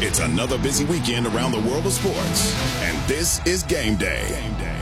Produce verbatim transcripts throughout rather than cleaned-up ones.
It's another busy weekend around the world of sports, and this is Game Day. Game Day.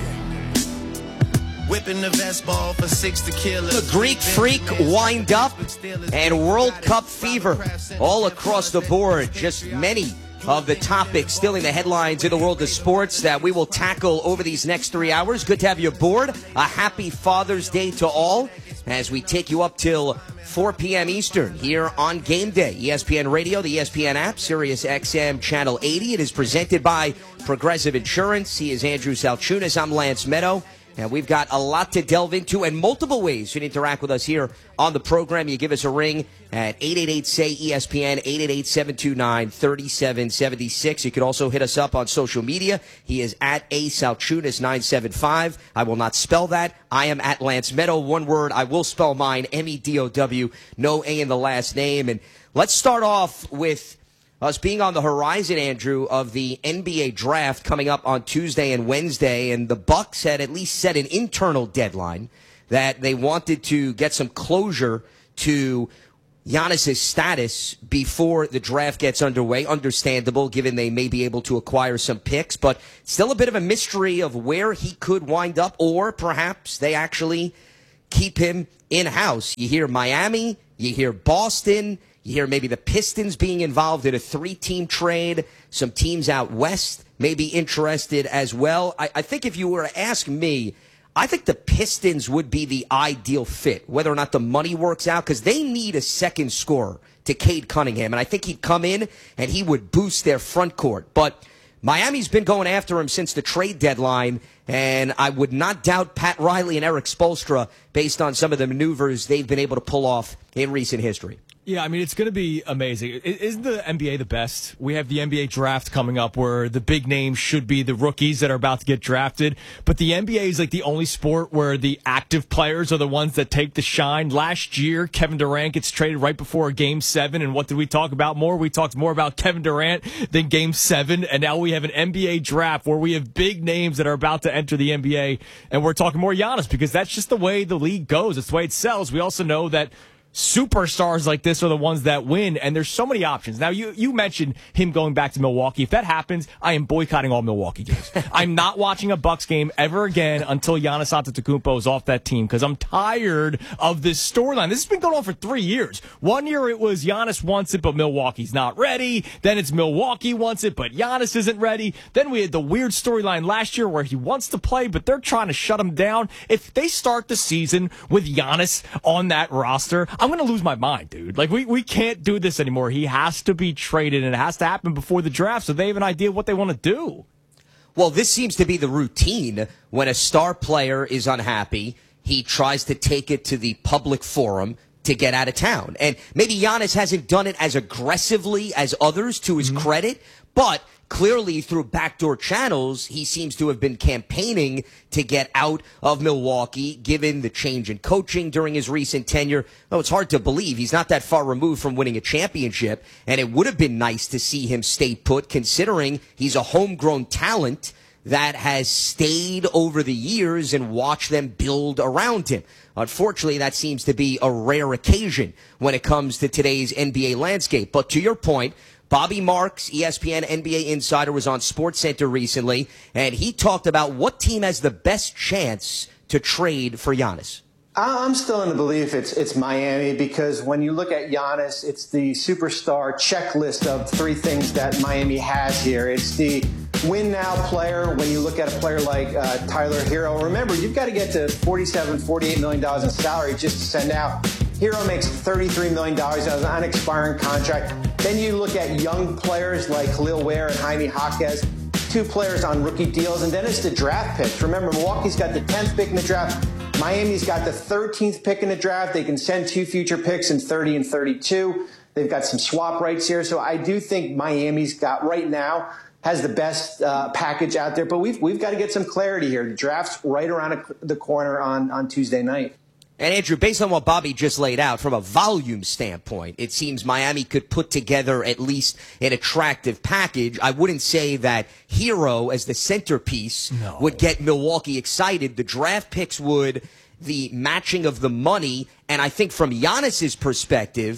Whipping the vest ball for six to kill The Greek Freak wind up and World Cup fever all across the board. Just many of the topics still in the headlines in the world of sports that we will tackle over these next three hours. Good to have you aboard. A happy Father's Day to all as we take you up till four p.m. Eastern here on Game Day. E S P N Radio, the E S P N app, Sirius X M Channel eighty. It is presented by Progressive Insurance. He is Andrew Salchunas. I'm Lance Meadow. And we've got a lot to delve into and multiple ways you can interact with us here on the program. You give us a ring at eight eight eight, S A Y, E S P N, eight eight eight, seven two nine, three seven seven six. You can also hit us up on social media. He is at A Salchunas nine seven five. I will not spell that. I am at Lance Meadow. One word. I will spell mine, M E D O W. No A in the last name. And let's start off with us being on the horizon, Andrew, of the N B A draft coming up on Tuesday and Wednesday, and the Bucks had at least set an internal deadline that they wanted to get some closure to Giannis' status before the draft gets underway. Understandable, given they may be able to acquire some picks, but still a bit of a mystery of where he could wind up, or perhaps they actually keep him in-house. You hear Miami, you hear Boston, you hear maybe the Pistons being involved in a three-team trade. Some teams out west may be interested as well. I, I think if you were to ask me, I think the Pistons would be the ideal fit, whether or not the money works out, because they need a second scorer to Cade Cunningham. And I think he'd come in and he would boost their front court. But Miami's been going after him since the trade deadline, and I would not doubt Pat Riley and Eric Spoelstra based on some of the maneuvers they've been able to pull off in recent history. Yeah, I mean, it's going to be amazing. Isn't the N B A the best? We have the N B A draft coming up where the big names should be the rookies that are about to get drafted. But the N B A is like the only sport where the active players are the ones that take the shine. Last year, Kevin Durant gets traded right before Game seven. And what did we talk about more? We talked more about Kevin Durant than Game seven. And now we have an N B A draft where we have big names that are about to enter the N B A. And we're talking more Giannis because that's just the way the league goes. It's the way it sells. We also know that superstars like this are the ones that win, and there's so many options. Now, you, you mentioned him going back to Milwaukee. If that happens, I am boycotting all Milwaukee games. I'm not watching a Bucks game ever again until Giannis Antetokounmpo is off that team because I'm tired of this storyline. This has been going on for three years. One year it was Giannis wants it, but Milwaukee's not ready. Then it's Milwaukee wants it, but Giannis isn't ready. Then we had the weird storyline last year where he wants to play, but they're trying to shut him down. If they start the season with Giannis on that roster, I'm going to lose my mind, dude. Like, we, we can't do this anymore. He has to be traded, and it has to happen before the draft so they have an idea what they want to do. Well, this seems to be the routine. When a star player is unhappy, he tries to take it to the public forum to get out of town. And maybe Giannis hasn't done it as aggressively as others, to his mm-hmm. credit, but clearly through backdoor channels, he seems to have been campaigning to get out of Milwaukee, given the change in coaching during his recent tenure. Oh, it's hard to believe he's not that far removed from winning a championship, and it would have been nice to see him stay put, considering he's a homegrown talent that has stayed over the years and watched them build around him. Unfortunately, that seems to be a rare occasion when it comes to today's N B A landscape. But to your point, Bobby Marks, E S P N N B A insider, was on SportsCenter recently, and he talked about what team has the best chance to trade for Giannis. I'm still in the belief it's it's Miami, because when you look at Giannis, it's the superstar checklist of three things that Miami has here. It's the win now player. When you look at a player like uh, Tyler Hero, remember, you've got to get to forty-seven, forty-eight million dollars in salary just to send out. Hero makes thirty-three million dollars as an unexpiring contract. Then you look at young players like Khalil Ware and Jaime Jaquez, two players on rookie deals, and then it's the draft picks. Remember, Milwaukee's got the tenth pick in the draft. Miami's got the thirteenth pick in the draft. They can send two future picks in thirty and thirty-two. They've got some swap rights here. So I do think Miami's got, right now, has the best uh, package out there. But we've we've got to get some clarity here. The draft's right around the corner on, on Tuesday night. And, Andrew, based on what Bobby just laid out, from a volume standpoint, it seems Miami could put together at least an attractive package. I wouldn't say that Hero, as the centerpiece, no. would get Milwaukee excited. The draft picks would, the matching of the money, and I think from Giannis's perspective,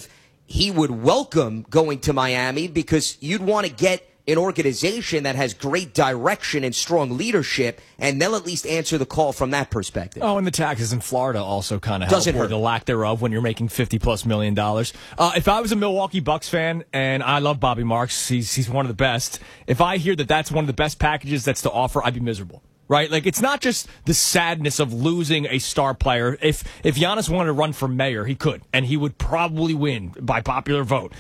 he would welcome going to Miami because you'd want to get an organization that has great direction and strong leadership, and they'll at least answer the call from that perspective. Oh, and the taxes in Florida also kind of help, Doesn't or hurt. the lack thereof when you're making fifty plus million dollars. Uh, if I was a Milwaukee Bucks fan, and I love Bobby Marks, he's he's one of the best. If I hear that that's one of the best packages that's to offer, I'd be miserable. Right? Like, it's not just the sadness of losing a star player. If if Giannis wanted to run for mayor, he could, and he would probably win by popular vote.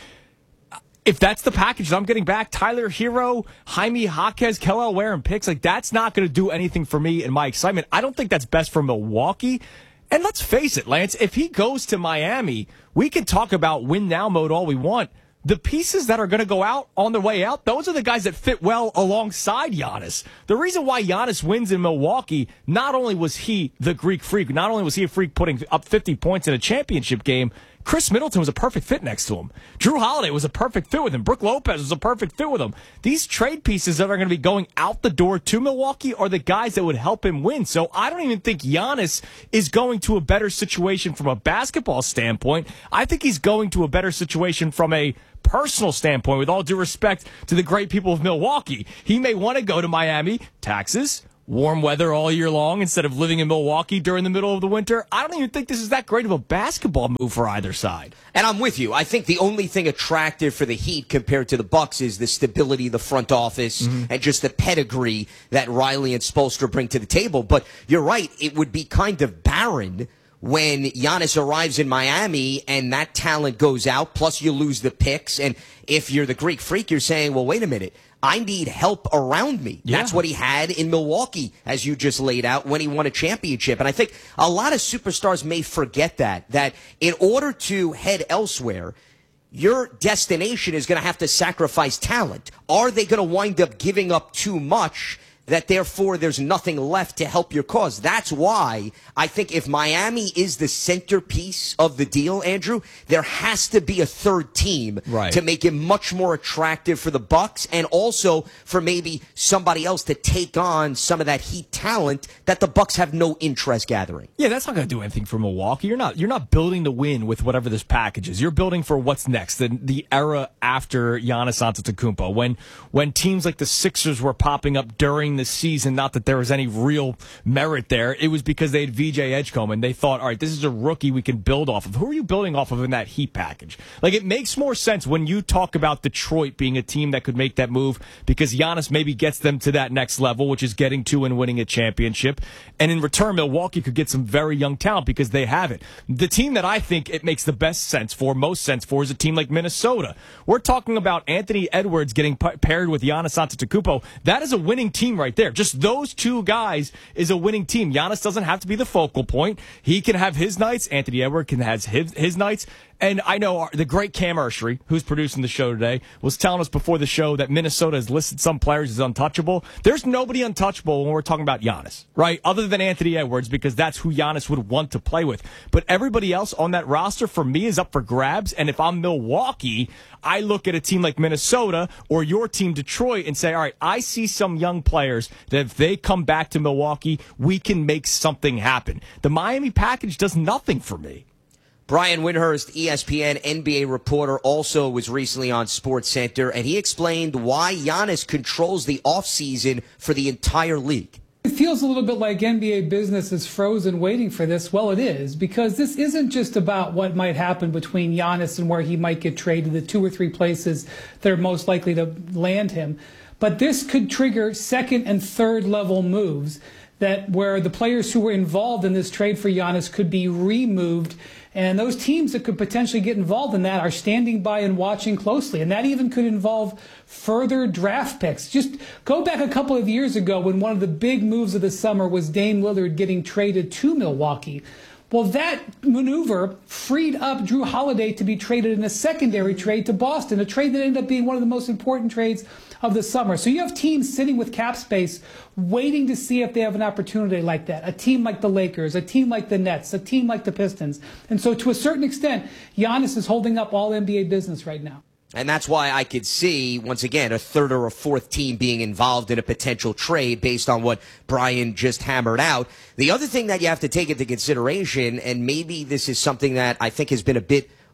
If that's the package that I'm getting back, Tyler Hero, Jaime Jaquez, Kelly Ware, and picks, like, that's not going to do anything for me in my excitement. I don't think that's best for Milwaukee. And let's face it, Lance, if he goes to Miami, we can talk about win now mode all we want. The pieces that are going to go out on their way out, those are the guys that fit well alongside Giannis. The reason why Giannis wins in Milwaukee, not only was he the Greek freak, not only was he a freak putting up fifty points in a championship game, Chris Middleton was a perfect fit next to him. Drew Holiday was a perfect fit with him. Brook Lopez was a perfect fit with him. These trade pieces that are going to be going out the door to Milwaukee are the guys that would help him win. So I don't even think Giannis is going to a better situation from a basketball standpoint. I think he's going to a better situation from a personal standpoint, with all due respect to the great people of Milwaukee. He may want to go to Miami, taxes, warm weather all year long instead of living in Milwaukee during the middle of the winter. I don't even think this is that great of a basketball move for either side. And I'm with you. I think the only thing attractive for the Heat compared to the Bucks is the stability of the front office mm-hmm. and just the pedigree that Riley and Spoelstra bring to the table. But you're right, it would be kind of barren when Giannis arrives in Miami and that talent goes out, plus you lose the picks. And if you're the Greek freak, you're saying, well, wait a minute, I need help around me. Yeah. That's what he had in Milwaukee, as you just laid out, when he won a championship. And I think a lot of superstars may forget that, that in order to head elsewhere, your destination is going to have to sacrifice talent. Are they going to wind up giving up too much that therefore there's nothing left to help your cause? That's why I think if Miami is the centerpiece of the deal, Andrew, there has to be a third team right. to make it much more attractive for the Bucks and also for maybe somebody else to take on some of that Heat talent that the Bucks have no interest gathering. Yeah, that's not going to do anything for Milwaukee. You're not you're not building to win with whatever this package is. You're building for what's next, the, the era after Giannis Antetokounmpo, when when teams like the Sixers were popping up during the season. Not that there was any real merit there. It was because they had V J Edgecombe and they thought, all right, this is a rookie we can build off of. Who are you building off of in that Heat package? Like, it makes more sense when you talk about Detroit being a team that could make that move because Giannis maybe gets them to that next level, which is getting to and winning a championship. And in return, Milwaukee could get some very young talent because they have it. The team that I think it makes the best sense for, most sense for, is a team like Minnesota. We're talking about Anthony Edwards getting paired with Giannis Antetokounmpo. That is a winning team right there. Just those two guys is a winning team. Giannis doesn't have to be the focal point. He can have his nights. Anthony Edwards can have his, his nights. And I know our, the great Cam Ursery, who's producing the show today, was telling us before the show that Minnesota has listed some players as untouchable. There's nobody untouchable when we're talking about Giannis, right? Other than Anthony Edwards, because that's who Giannis would want to play with. But everybody else on that roster, for me, is up for grabs. And if I'm Milwaukee, I look at a team like Minnesota or your team, Detroit, and say, all right, I see some young players that if they come back to Milwaukee, we can make something happen. The Miami package does nothing for me. Brian Windhurst, E S P N N B A reporter, also was recently on SportsCenter, and he explained why Giannis controls the offseason for the entire league. It feels a little bit like N B A business is frozen waiting for this. Well, it is, because this isn't just about what might happen between Giannis and where he might get traded, the two or three places that are most likely to land him. But this could trigger second and third level moves that where the players who were involved in this trade for Giannis could be removed. And those teams that could potentially get involved in that are standing by and watching closely. And that even could involve further draft picks. Just go back a couple of years ago when one of the big moves of the summer was Dame Lillard getting traded to Milwaukee. Well, that maneuver freed up Drew Holiday to be traded in a secondary trade to Boston, a trade that ended up being one of the most important trades of the summer. So you have teams sitting with cap space waiting to see if they have an opportunity like that. A team like the Lakers, a team like the Nets, a team like the Pistons. And so to a certain extent, Giannis is holding up all N B A business right now. And that's why I could see, once again, a third or a fourth team being involved in a potential trade based on what Brian just hammered out. The other thing that you have to take into consideration, and maybe this is something that I think has been a bit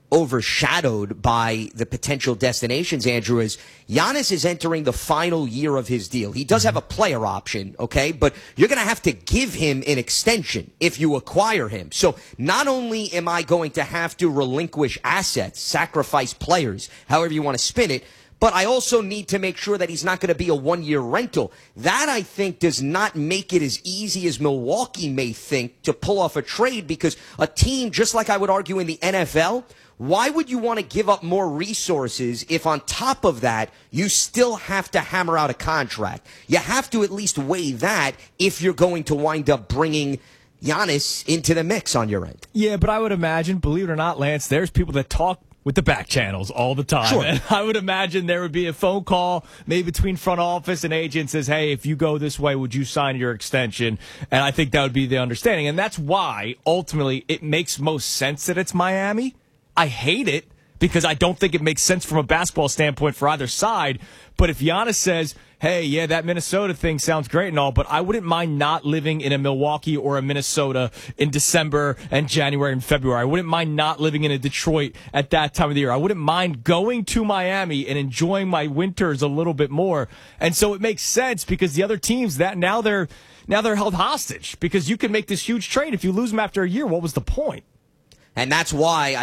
overshadowed by the potential destinations, Andrew, is Giannis is entering the final year of his deal. He does have a player option, okay, but you're going to have to give him an extension if you acquire him. So not only am I going to have to relinquish assets, sacrifice players, however you want to spin it, but I also need to make sure that he's not going to be a one-year rental. That, I think, does not make it as easy as Milwaukee may think to pull off a trade, because a team, just like I would argue in the N F L, why would you want to give up more resources if on top of that you still have to hammer out a contract? You have to at least weigh that if you're going to wind up bringing Giannis into the mix on your end. Yeah, but I would imagine, believe it or not, Lance, there's people that talk with the back channels all the time. Sure. And I would imagine there would be a phone call maybe between front office and agent says, hey, if you go this way, would you sign your extension? And I think that would be the understanding. And that's why, ultimately, it makes most sense that it's Miami. I hate it because I don't think it makes sense from a basketball standpoint for either side. But if Giannis says, hey, yeah, that Minnesota thing sounds great and all, but I wouldn't mind not living in a Milwaukee or a Minnesota in December and January and February. I wouldn't mind not living in a Detroit at that time of the year. I wouldn't mind going to Miami and enjoying my winters a little bit more. And so it makes sense because the other teams, that now they're now they're held hostage because you can make this huge trade. If you lose them after a year, what was the point? And that's why